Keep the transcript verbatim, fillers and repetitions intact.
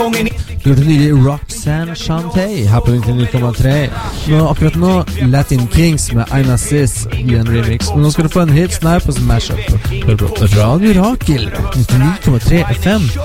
Du hørte nylig Roxanne Shante her på ninety-nine komma tre. Nå, akkurat nå Latin Kings med Aina Sis i en remix. Men nå skal du få en hit snart på Smash Up. Hør på Radio Rakel ninety-nine komma tre F M.